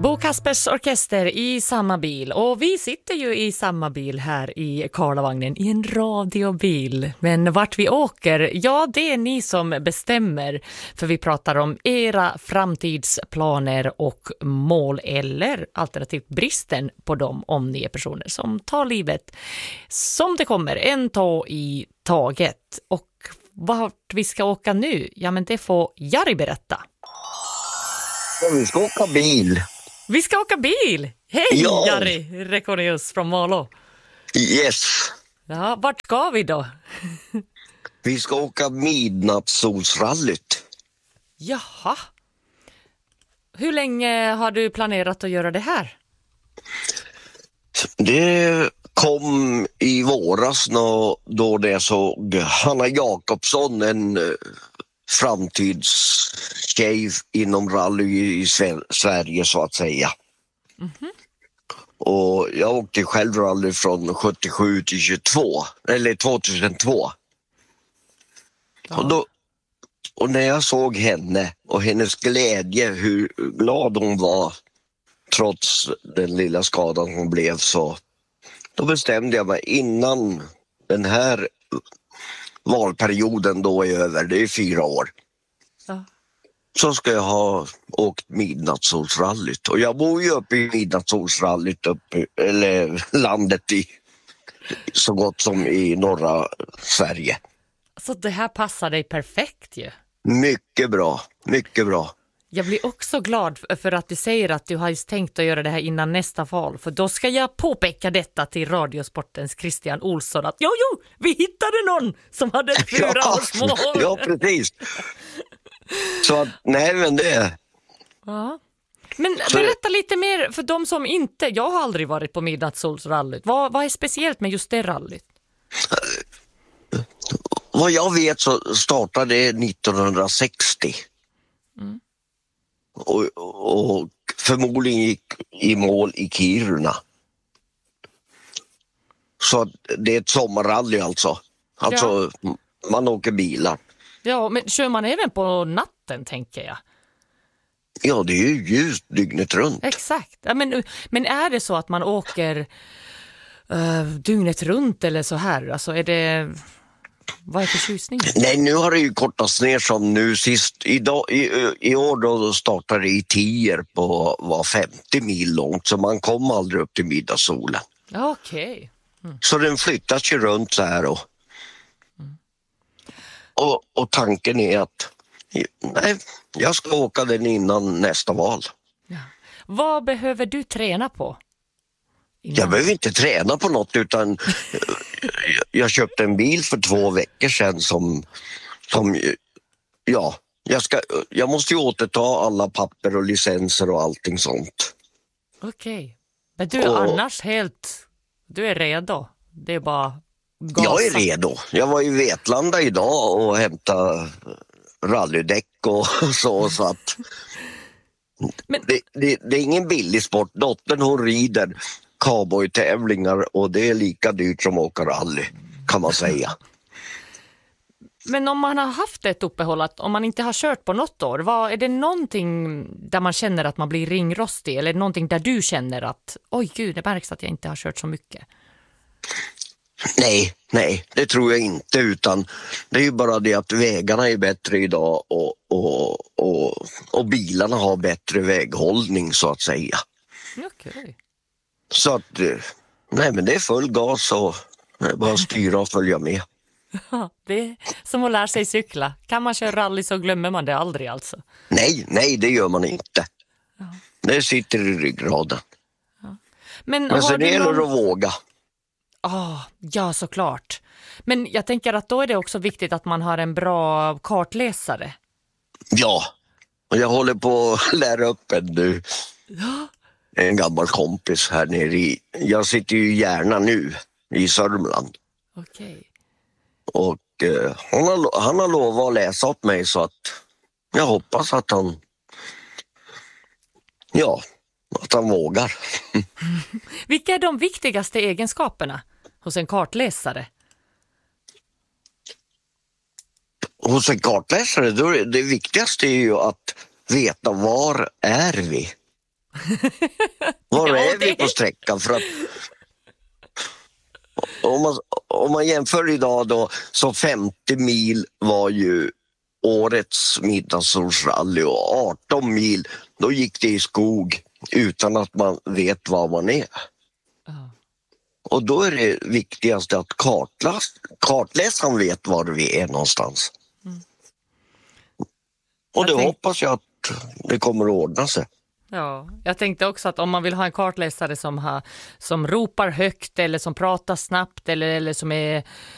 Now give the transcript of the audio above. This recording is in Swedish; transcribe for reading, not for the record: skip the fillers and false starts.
Bo Kaspers orkester i samma bil, och vi sitter ju i samma bil här i Karlavagnen i en radiobil. Men vart vi åker, ja det är ni som bestämmer, för vi pratar om era framtidsplaner och mål eller alternativt bristen på dem om ni är personer som tar livet som det kommer, en tag i taget. Och vart vi ska åka nu, ja men det får Jari berätta. Vi ska åka bil. Vi ska åka bil! Hej Ja. Jari Rekonius från Malå. Yes. Ja, vart ska vi då? Vi ska åka midnattssolsrallyt. Jaha. Hur länge har du planerat att göra det här? Det kom i våras då det såg Hanna Jakobsson, en framtidstjej inom rally i Sverige så att säga. Och jag åkte själv rally från 77 till 22, eller 2002. Ja. Och när jag såg henne och hennes glädje, hur glad hon var trots den lilla skadan hon blev, så då bestämde jag mig innan den här valperioden då är över, det är 4 år. Ja. Så ska jag ha åkt midnattssolsrallyt. Och jag bor ju uppe i midnattssolsrallyt, eller landet i så gott som i norra Sverige. Så det här passar dig perfekt ju. Mycket bra, mycket bra. Jag blir också glad för att du säger att du har just tänkt att göra det här innan nästa val. För då ska jag påpeka detta till Radiosportens Christian Olsson att jo, vi hittade någon som hade 4-årsmål. Ja, precis. Så att, nej men det... Ja. Men berätta lite mer för de som inte... Jag har aldrig varit på midnattssolsrallyt. Vad är speciellt med just det rallyt? Vad jag vet så startade det 1960. Och förmodligen gick i mål i Kiruna. Så det är ett sommarrally alltså. Alltså man åker bilar. Ja, men kör man även på natten tänker jag? Ja, det är ju ljust dygnet runt. Exakt. Ja, men är det så att man åker dygnet runt eller så här? Alltså är det... Vad är förtjusningen? Nej, nu har det ju kortats ner som nu sist. I år då startade det i tier på var 50 mil långt, så man kom aldrig upp till middagssolen. Okej. Så den flyttas ju runt så här och tanken är att nej, jag ska åka den innan nästa val. Ja. Vad behöver du träna på? Jag behöver inte träna på något, utan jag köpte en bil för 2 veckor sedan som ja, jag måste ju återta alla papper och licenser och allting sånt. Okej. Men du är annars du är redo. Det är bara gasa. Jag är redo. Jag var i Vetlanda idag och hämtade rallydäck och så att Men... det är ingen billig sport. Dottern hon rider cowboy-tävlingar och det är lika dyrt som åka rally, kan man säga. Men om man har haft ett uppehåll, om man inte har kört på något år, är det någonting där man känner att man blir ringrostig, eller någonting där du känner att oj gud, det märks att jag inte har kört så mycket? Nej, det tror jag inte, utan det är ju bara det att vägarna är bättre idag och bilarna har bättre väghållning så att säga. Okej. Så att, nej men det är full gas och bara styra och följa med. Ja, det är som att lära sig cykla. Kan man köra rally så glömmer man det aldrig alltså. Nej, det gör man inte. Ja. Det sitter i ryggraden. Ja. Men så det gäller att våga. Ja, såklart. Men jag tänker att då är det också viktigt att man har en bra kartläsare. Ja, och jag håller på att lära upp en nu. Ja. En gammal kompis här nere jag sitter ju i Järna nu i Sörmland. Okej. Och han har lovat att läsa åt mig, så att jag hoppas att han vågar. Vilka är de viktigaste egenskaperna hos en kartläsare? Hos en kartläsare, då det viktigaste är ju att veta var är vi. Var Ja, är vi det- på sträckan? För att om man jämför idag då, så 50 mil var ju årets midnattssolsrally och 18 mil, då gick det i skog utan att man vet var man är. Ja. Och då är det viktigaste att kartläsaren vet var vi är någonstans. Och det hoppas jag att det kommer att ordna sig. Ja, jag tänkte också att om man vill ha en kartläsare som ropar högt eller som pratar snabbt eller som är